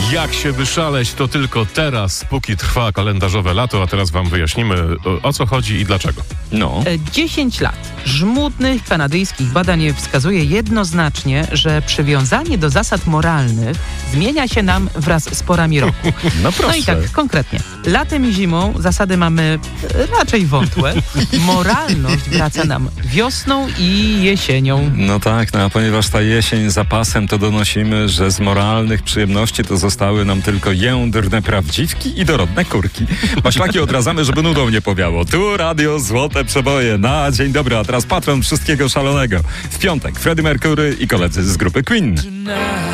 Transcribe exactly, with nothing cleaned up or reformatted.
Jak się wyszaleć, to tylko teraz, póki trwa kalendarzowe lato, a teraz wam wyjaśnimy, o, o co chodzi i dlaczego. No. dziesięć lat żmudnych kanadyjskich badań wskazuje jednoznacznie, że przywiązanie do zasad moralnych zmienia się nam wraz z porami roku. No proszę. No i tak, konkretnie. Latem i zimą zasady mamy raczej wątłe. Moralność wraca nam wiosną i jesienią. No tak, no a ponieważ ta jesień za pasem, to donosimy, że z moralnych przyjemności to zostały nam tylko jędrne prawdziwki i dorodne kurki. Maślaki odradzamy, żeby nudą nie powiało. Tu radio Złote Przeboje na dzień dobry, a teraz patron wszystkiego szalonego. W piątek Freddie Mercury i koledzy z grupy Queen.